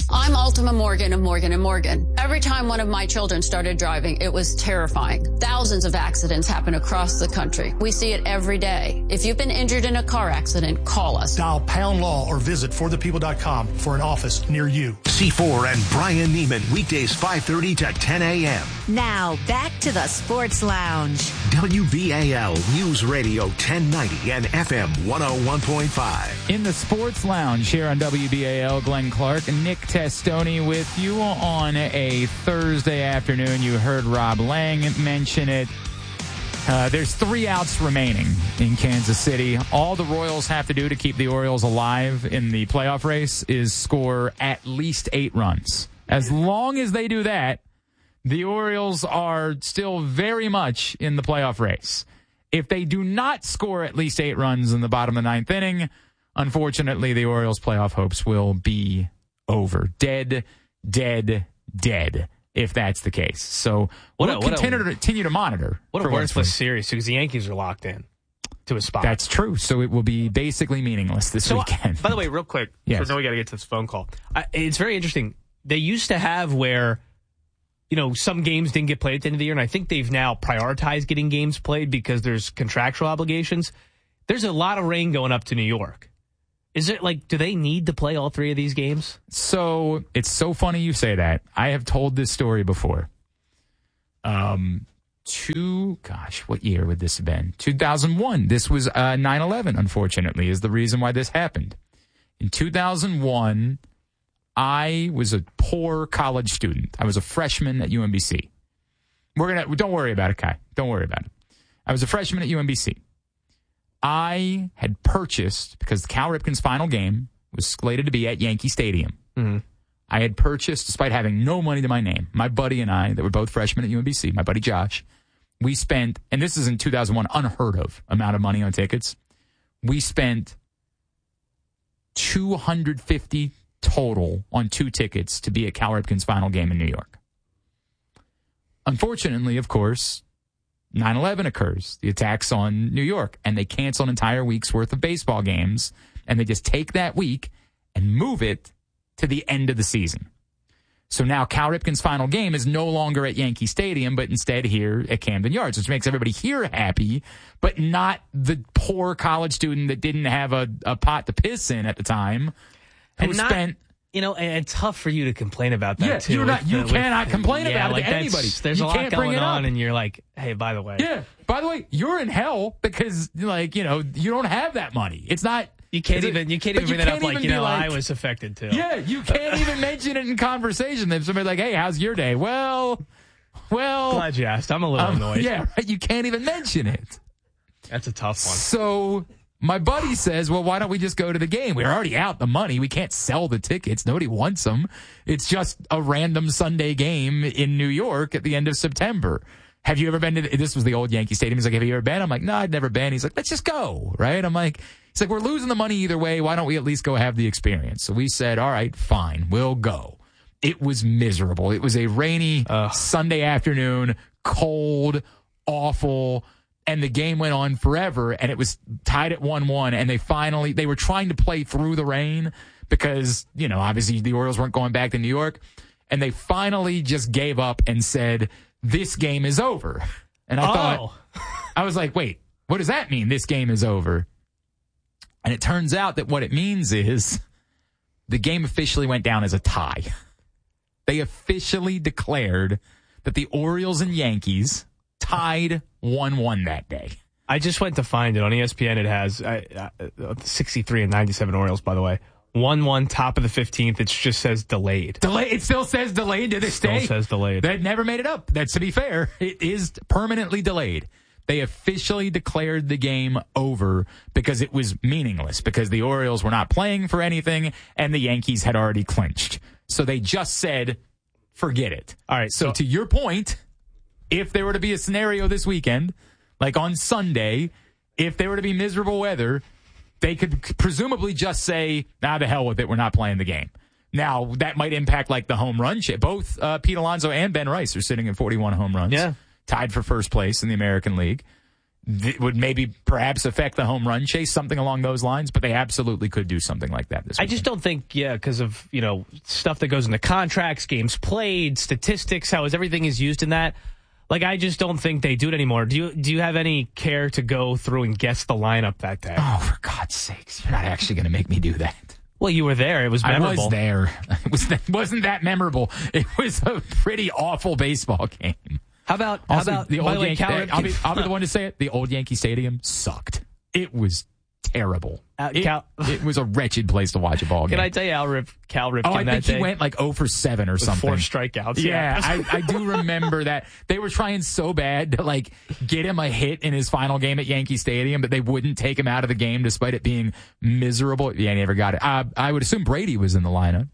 I'm Ultima Morgan of Morgan and Morgan. Every time one of my children started driving, it was terrifying. Thousands of accidents happen across the country. We see it every day. If you've been injured in a car accident, call us. Dial pound law or visit for the people dot com for an office near you. C four and Brian Neiman, weekdays five thirty to ten a.m. Now, back to the Sports Lounge. W B A L News Radio ten ninety and F M one oh one point five. In the Sports Lounge here on W B A L, Glenn Clark and Nick Testoni with you on a Thursday afternoon. You heard Rob Lang mention it. Uh, there's three outs remaining in Kansas City. All the Royals have to do to keep the Orioles alive in the playoff race is score at least eight runs. As long as they do that, the Orioles are still very much in the playoff race. If they do not score at least eight runs in the bottom of the ninth inning, unfortunately, the Orioles' playoff hopes will be over. Dead, dead, dead, if that's the case. So What we'll a- what a- continue, to, continue to monitor. What a for what's worthless worth. series because the Yankees are locked in to a spot. That's true. So it will be basically meaningless this So, weekend. by the way, real quick, Yes. so now we got to get to this phone call. I, it's very interesting. They used to have where, you know, some games didn't get played at the end of the year, and I think they've now prioritized getting games played because there's contractual obligations. There's a lot of rain going up to New York. Is it like, do they need to play all three of these games? So it's so funny you say that. I have told this story before. Um, two, gosh, what year would this have been? two thousand one. This was uh, nine eleven, unfortunately, is the reason why this happened. In two thousand one, I was a poor college student. I was a freshman at U M B C. We're gonna don't worry about it, Kai. Don't worry about it. I was a freshman at U M B C. I had purchased, because the Cal Ripken's final game was slated to be at Yankee Stadium. Mm-hmm. I had purchased, despite having no money to my name, my buddy and I, that were both freshmen at U M B C, my buddy Josh, we spent, and this is in two thousand one, unheard of amount of money on tickets. We spent two hundred fifty total on two tickets to be at Cal Ripken's final game in New York. Unfortunately, of course, nine eleven occurs, the attacks on New York, and they cancel an entire week's worth of baseball games, and they just take that week and move it to the end of the season. So now Cal Ripken's final game is no longer at Yankee Stadium, but instead here at Camden Yards, which makes everybody here happy, but not the poor college student that didn't have a, a pot to piss in at the time, who And not- spent... You know, and it's tough for you to complain about that, Yeah, too. you're not- with you the- with- cannot complain yeah, about it like to that's- anybody. There's You a lot can't bring going it up. on, and you're like, hey, by the way. Yeah. By the way, you're in hell because, like, you know, you don't have that money. It's not. You can't it's a- even, you can't but even bring that up can't like, even you be know, like- I was affected, too. Yeah, you can't even mention it in conversation. If somebody's like, hey, how's your day? Well, well. Glad you asked. I'm a little um, annoyed. Yeah, right. You can't even mention it. That's a tough one. So my buddy says, well, why don't we just go to the game? We're already out the money. We can't sell the tickets. Nobody wants them. It's just a random Sunday game in New York at the end of September. Have you ever been to, the, this was the old Yankee Stadium. He's like, have you ever been? I'm like, no, I'd never been. He's like, let's just go. Right. I'm like, he's like, we're losing the money either way. Why don't we at least go have the experience? So we said, all right, fine, we'll go. It was miserable. It was a rainy Sunday afternoon, cold, awful. And the game went on forever, and it was tied at one one, and they finally, they were trying to play through the rain because, you know, obviously the Orioles weren't going back to New York, and they finally just gave up and said, this game is over. And I Oh. thought, I was like, wait, what does that mean, this game is over? And it turns out that what it means is the game officially went down as a tie. They officially declared that the Orioles and Yankees tied one one that day. I just went to find it on E S P N. It has uh, uh, sixty-three and ninety-seven Orioles, by the way. one one, top of the fifteenth. It just says delayed. Delay. It still says delayed to this Still day. says delayed. That never made it up. That's, to be fair, it is permanently delayed. They officially declared the game over because it was meaningless, because the Orioles were not playing for anything and the Yankees had already clinched. So they just said, forget it. All right. So, So, to your point, if there were to be a scenario this weekend, like on Sunday, if there were to be miserable weather, they could presumably just say, nah, the hell with it, we're not playing the game. Now, that might impact like the home run shit. Both uh, Pete Alonso and Ben Rice are sitting at forty-one home runs. Yeah. Tied for first place in the American League. th- would maybe perhaps affect the home run chase, something along those lines, but they absolutely could do something like that this I weekend. just don't think, yeah, because of, you know, stuff that goes into contracts, games played, statistics, how is everything is used in that. Like, I just don't think they do it anymore. Do you do you have any care to go through and guess the lineup that day? Oh, for God's sakes. You're not actually going to make me do that. Well, you were there. It was memorable. I was there. It was, it wasn't that memorable. It was a pretty awful baseball game. How about, Also, how about the old Yankee, Cal- I'll, be, I'll be the one to say it. The old Yankee Stadium sucked. It was terrible. Uh, it, Cal- it was a wretched place to watch a ball game. Can I tell you how Rip, Cal Ripken Oh, I that think day? he went like oh for seven or With something. four strikeouts. Yeah, Yeah. I, I do remember that. They were trying so bad to like get him a hit in his final game at Yankee Stadium that they wouldn't take him out of the game despite it being miserable. Yeah, he never got it. Uh, I would assume Brady was in the lineup.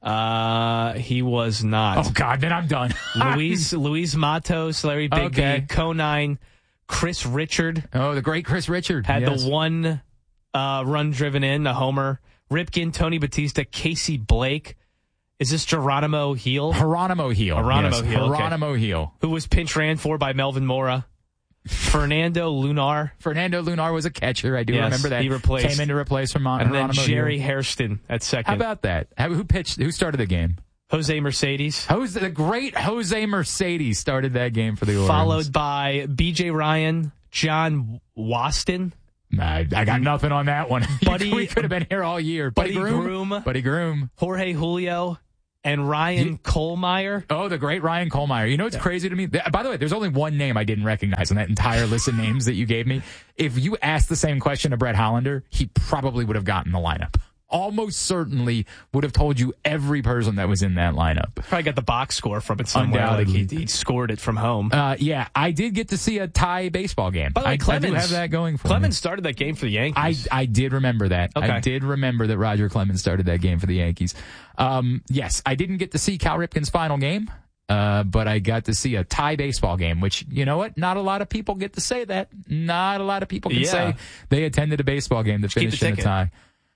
Uh, he was not. Oh, God, then I'm done. Luis, Luis Matos, Larry Bigby, Okay. Conine, Chris Richard. Oh, the great Chris Richard. Had Yes. the one uh, run driven in, a homer. Ripken, Tony Batista, Casey Blake. Is this Geronimo Heel? Geronimo Heel. Geronimo yes. Heel. okay. Geronimo Heel. Who was pinch ran for by Melvin Mora. Fernando Lunar. Fernando Lunar was a catcher. I do Yes, remember that. he replaced- Came in to replace from Mon- And then Geronimo Jerry Heel. Hairston at second. How about that? How, who pitched? Who started the game? Jose Mercedes. Jose, the great Jose Mercedes started that game for the Orioles. Followed by B J Ryan, John Waston. I, I got nothing on that one. Buddy- we could have been here all year. Buddy Buddy, Groom. Buddy Groom. Jorge Julio, and Ryan You- Kohlmeyer. Oh, the great Ryan Kohlmeyer. You know what's crazy to me? Th- By the way, there's only one name I didn't recognize in that entire list of names that you gave me. If you asked the same question to Brett Hollander, he probably would have gotten the lineup. Almost certainly would have told you every person that was in that lineup. Probably got the box score from it somewhere. Like he, he scored it from home. Uh, yeah, I did get to see a tie baseball game. By the way, I, I Clemens, do have that going for Clemens me. started that game for the Yankees. I, I did remember that. Okay. I did remember that Roger Clemens started that game for the Yankees. Um, yes, I didn't get to see Cal Ripken's final game, uh, but I got to see a tie baseball game, which, you know what? Not a lot of people get to say that. Not a lot of people can Yeah. say they attended a baseball game that Did you keep finished the in a ticket? tie.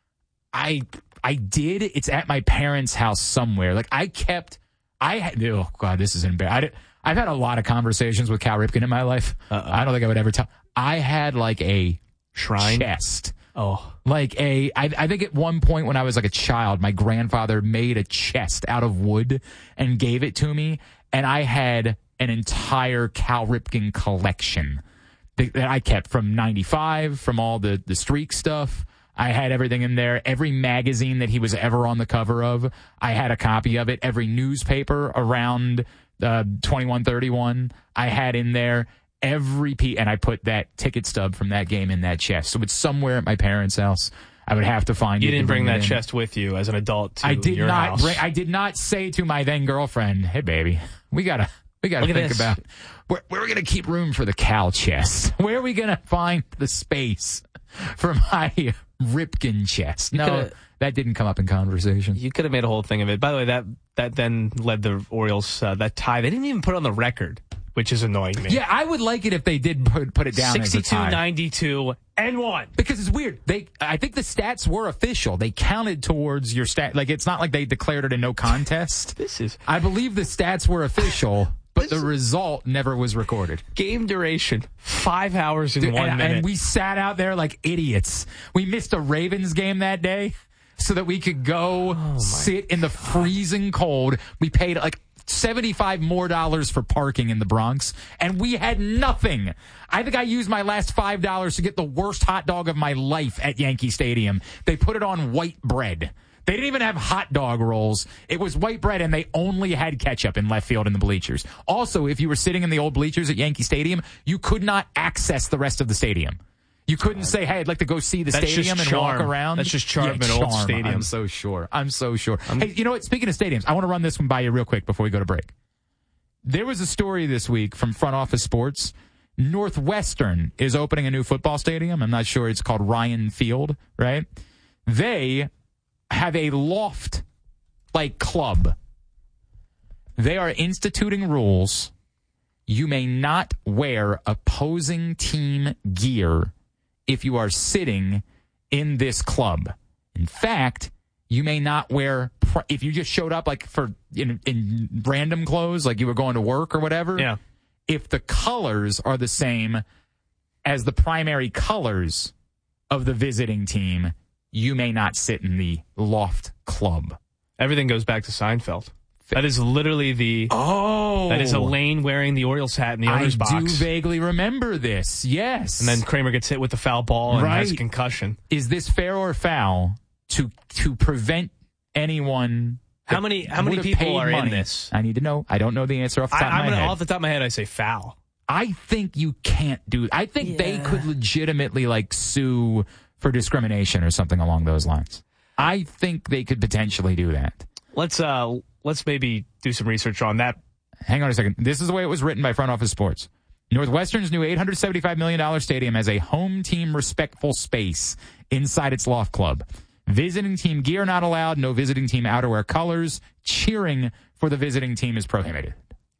I I did. It's at my parents' house somewhere. Like, I kept... I had... Oh, God, this is embarrassing. I've had a lot of conversations with Cal Ripken in my life. Uh-oh. I don't think I would ever tell... I had, like, a... Shrine? Chest. Oh. Like a, I, I think at one point when I was like a child, my grandfather made a chest out of wood and gave it to me. And I had an entire Cal Ripken collection that, that I kept from ninety-five, from all the, the streak stuff. I had everything in there. Every magazine that he was ever on the cover of, I had a copy of it. Every newspaper around uh, twenty-one thirty-one, I had in there. Every piece, and I put that ticket stub from that game in that chest. So it's somewhere at my parents' house. I would have to find You it. didn't to bring it that in. chest with you as an adult to I did your not. house. Bring, I did not say to my then girlfriend, "Hey, baby, we gotta, we gotta Look at think this. about where, where are we gonna keep room for the Cal chest? Where are we gonna find the space for my Ripken chest?" No, coulda- that didn't come up in conversation. You could have made a whole thing of it. By the way, that that then led the Orioles uh, that tie. They didn't even put it on the record, which is annoying me. Yeah, I would like it if they did put, put it down as a sixty-two tie. ninety-two and one. Because it's weird. They, I think the stats were official. They counted towards your stat. Like, it's not like they declared it a no contest. This is. I believe the stats were official, but the result never was recorded. Game duration, five hours and Dude, one and, minute. and we sat out there like idiots. We missed a Ravens game that day so that we could go Oh sit in the freezing cold. We paid like seventy-five more dollars for parking in the Bronx, and we had nothing. I think I used my last five dollars to get the worst hot dog of my life at Yankee Stadium. They put it on white bread. They didn't even have hot dog rolls. It was white bread, and they only had ketchup in left field in the bleachers. Also, if you were sitting in the old bleachers at Yankee Stadium, you could not access the rest of the stadium. You couldn't say, "Hey, I'd like to go see the That's stadium just and walk charm. around." That's just charm Yeah, of an old charm. stadium. I'm so sure. I'm so sure. Hey, you know what? Speaking of stadiums, I want to run this one by you real quick before we go to break. There was a story this week from Front Office Sports. Northwestern is opening a new football stadium. I'm not sure. It's called Ryan Field, right? They have a loft like club. They are instituting rules. You may not wear opposing team gear if you are sitting in this club. In fact, you may not wear, if you just showed up like for in, in random clothes, like you were going to work or whatever. Yeah. If the colors are the same, as the primary colors of the visiting team, you may not sit in the loft club. Everything goes back to Seinfeld. That is literally the... Oh! That is Elaine wearing the Orioles hat in the owner's I box. I do vaguely remember this, yes. And then Kramer gets hit with the foul ball and right. has a concussion. Is this fair or foul to to prevent anyone... How many How many people are money? in this? I need to know. I don't know the answer off the top I, of my I'm gonna, head. Off the top of my head, I say foul. I think you can't do... I think yeah. they could legitimately, like, sue for discrimination or something along those lines. I think they could potentially do that. Let's... uh. Let's maybe do some research on that. Hang on a second. This is the way it was written by Front Office Sports. Northwestern's new eight hundred seventy-five million dollars stadium has a home team respectful space inside its loft club. Visiting team gear not allowed. No visiting team outerwear colors. Cheering for the visiting team is prohibited.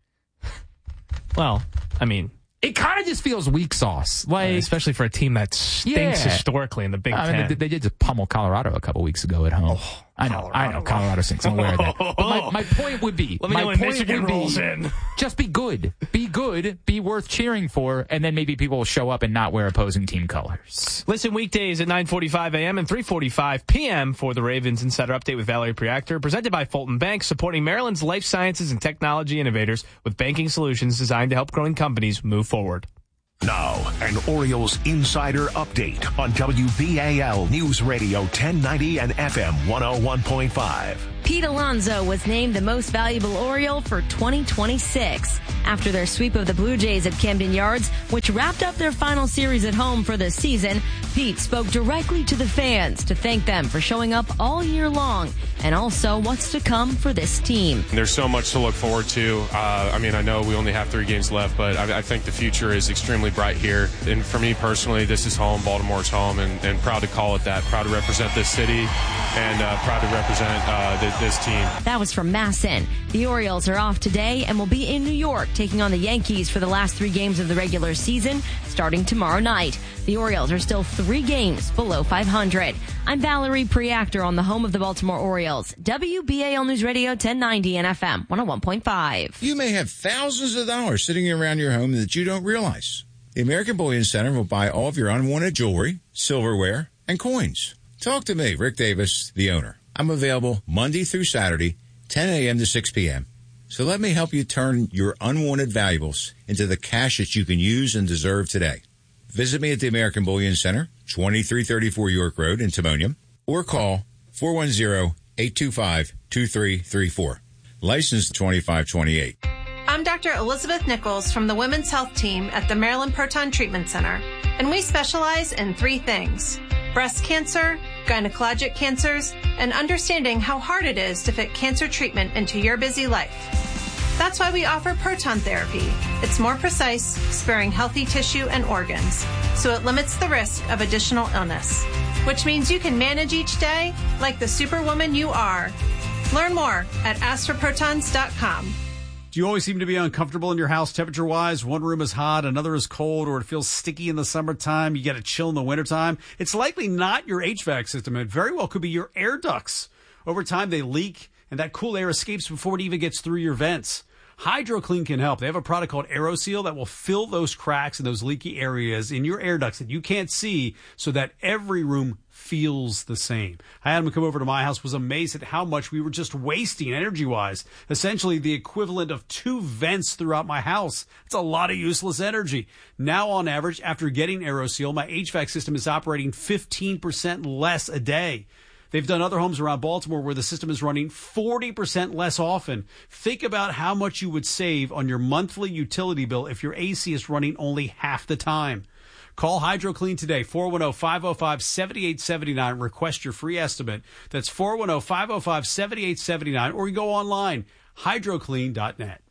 Well, I mean... It kind of just feels weak sauce. like uh, Especially for a team that stinks yeah. historically in the Big I Ten. mean, they, they did just pummel Colorado a couple weeks ago at home. Oh, I know, Colorado. I know, Colorado stinks. I'm aware of that. But my, my point would be, Let me my know when point Michigan would be, rolls in. Just be good. Be good. Be worth cheering for, and then maybe people will show up and not wear opposing team colors. Listen weekdays at nine forty-five a.m. and three forty-five p.m. for the Ravens Insider Update with Valerie Preactor, presented by Fulton Bank, supporting Maryland's life sciences and technology innovators with banking solutions designed to help growing companies move forward. Now, an Orioles Insider Update on W B A L News Radio ten ninety and F M one oh one point five. Pete Alonso was named the most valuable Oriole for twenty twenty-six after their sweep of the Blue Jays at Camden Yards, which wrapped up their final series at home for the season. Pete spoke directly to the fans to thank them for showing up all year long and also what's to come for this team. There's so much to look forward to. Uh, I mean, I know we only have three games left, but I, I think the future is extremely bright here. And for me personally, this is home. Baltimore's home, and, and proud to call it that. Proud to represent this city, and uh, proud to represent uh, the, this team. That was from Masson. The Orioles are off today and will be in New York taking on the Yankees for the last three games of the regular season, starting tomorrow night. The Orioles are still three games below five hundred. I'm Valerie Preactor on the home of the Baltimore Orioles. W B A L News Radio ten ninety and F M one oh one point five. You may have thousands of dollars sitting around your home that you don't realize. The American Bullion Center will buy all of your unwanted jewelry, silverware, and coins. Talk to me, Rick Davis, the owner. I'm available Monday through Saturday, ten a.m. to six p.m. So let me help you turn your unwanted valuables into the cash that you can use and deserve today. Visit me at the American Bullion Center, twenty-three thirty-four York Road in Timonium, or call four one zero, eight two five, two three three four. License twenty-five twenty-eight. I'm Doctor Elizabeth Nichols from the Women's Health Team at the Maryland Proton Treatment Center, and we specialize in three things: breast cancer, gynecologic cancers, and understanding how hard it is to fit cancer treatment into your busy life. That's why we offer proton therapy. It's more precise, sparing healthy tissue and organs, so it limits the risk of additional illness, which means you can manage each day like the superwoman you are. Learn more at ask for protons dot com. Do you always seem to be uncomfortable in your house temperature-wise? One room is hot, another is cold, or it feels sticky in the summertime. You get a chill in the wintertime. It's likely not your H V A C system. It very well could be your air ducts. Over time, they leak, and that cool air escapes before it even gets through your vents. HydroClean can help. They have a product called AeroSeal that will fill those cracks and those leaky areas in your air ducts that you can't see so that every room feels the same. I had him come over to my house, was amazed at how much we were just wasting energy-wise. Essentially the equivalent of two vents throughout my house. It's a lot of useless energy. Now, on average, after getting AeroSeal, my H V A C system is operating fifteen percent less a day. They've done other homes around Baltimore where the system is running forty percent less often. Think about how much you would save on your monthly utility bill if your A C is running only half the time. Call HydroClean today, four one zero, five zero five, seven eight seven nine. Request your free estimate. That's four one zero, five zero five, seven eight seven nine. Or you go online, hydroclean dot net.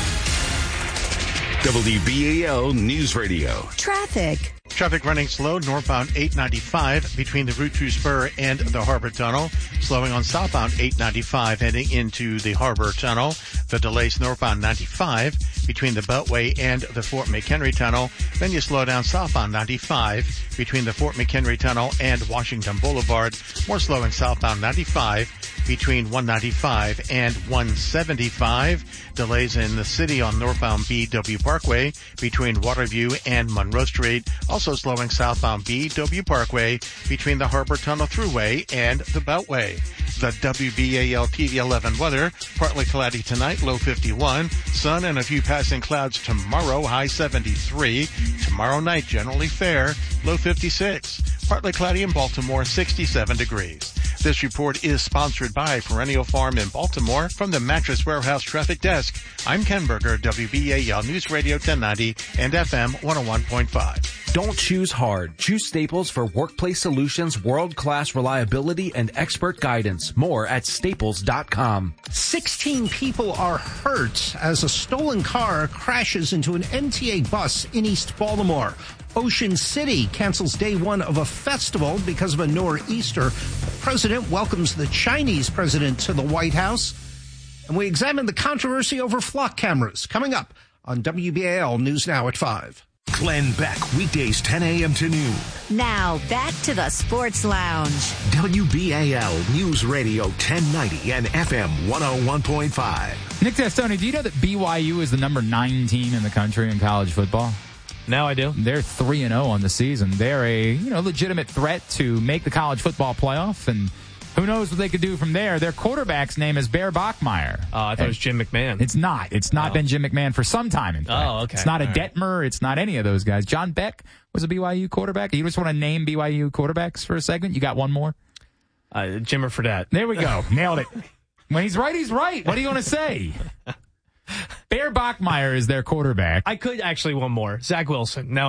W B A L News Radio. Traffic. Traffic running slow northbound eight ninety-five between the Route two Spur and the Harbor Tunnel. Slowing on southbound eight ninety-five heading into the Harbor Tunnel. The delays northbound ninety-five between the Beltway and the Fort McHenry Tunnel. Then you slow down southbound ninety-five between the Fort McHenry Tunnel and Washington Boulevard. More slowing southbound ninety-five between one ninety-five and one seventy-five. Delays in the city on northbound B W Parkway between Waterview and Monroe Street. Also slowing southbound B W Parkway between the Harbor Tunnel Thruway and the Beltway. The W B A L T V eleven weather, partly cloudy tonight, low fifty-one. Sun and a few passing clouds tomorrow, high seventy-three. Tomorrow night, generally fair, low fifty-six. Partly cloudy in Baltimore, sixty-seven degrees. This report is sponsored by Perennial Farm in Baltimore. From the Mattress Warehouse Traffic Desk, I'm Ken Berger, W B A L News Radio ten ninety and F M one oh one point five. Don't choose hard. Choose Staples for workplace solutions, world-class reliability, and expert guidance. More at staples dot com. sixteen people are hurt as a stolen car crashes into an M T A bus in East Baltimore. Ocean City cancels day one of a festival because of a nor'easter. The president welcomes the Chinese president to the White House. And we examine the controversy over flock cameras. Coming up on W B A L News Now at five. Glenn Beck, weekdays ten a.m. to noon. Now, back to the Sports Lounge. W B A L News Radio ten ninety and F M one oh one point five. Nick Testoni, do you know that B Y U is the number nine team in the country in college football? Now I do. They're three and oh on the season. They're a, you know, legitimate threat to make the college football playoff, and who knows what they could do from there. Their quarterback's name is Bear Bachmeier. Oh, I thought it was Jim McMahon. It's not. It's not oh. been Jim McMahon for some time, in fact. Oh, okay. It's not a All right. Detmer. It's not any of those guys. John Beck was a B Y U quarterback. You just want to name B Y U quarterbacks for a segment? You got one more? Uh, Jimmer Fredette. There we go. Nailed it. When he's right, he's right. What are you going to say? Bear Bachmeier is their quarterback. I could actually one more. Zach Wilson. Now